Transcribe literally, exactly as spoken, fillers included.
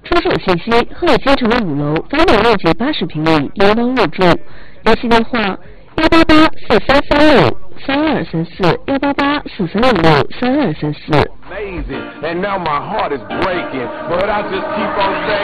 出售信息：鹤尔新城五楼，房本面积八十平米，联房入住。联系电话：幺八八四三三六三二三四，幺八八四三六六三二三四。